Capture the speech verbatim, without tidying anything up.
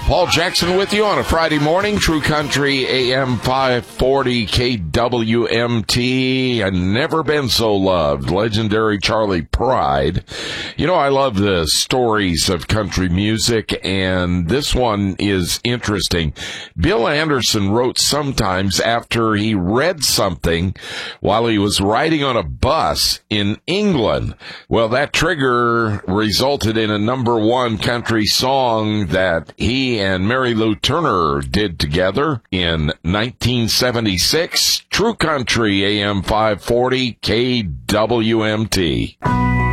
Paul Jackson with you on a Friday morning, True Country A M five forty K W M T, and Never Been So Loved, legendary Charlie Pride. You know, I love the stories of country music, and this one is interesting. Bill Anderson wrote sometimes after he read something while he was riding on a bus in England. Well, that trigger resulted in a number one country song that he and Mary Lou Turner did together in nineteen seventy-six. True Country A M five forty K W M T.